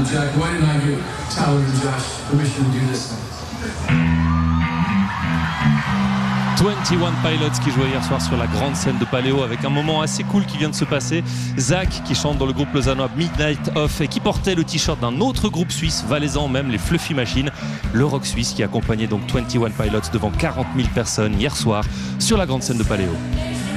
Jack, why didn't I give Tyler and Josh permission to do this? 21 Pilots qui jouait hier soir sur la grande scène de Paléo avec un moment assez cool qui vient de se passer. Zach qui chante dans le groupe lausannois Midnight Off et qui portait le t-shirt d'un autre groupe suisse, valaisan même, les Fluffy Machines. Le rock suisse qui accompagnait donc 21 Pilots devant 40 000 personnes hier soir sur la grande scène de Paléo.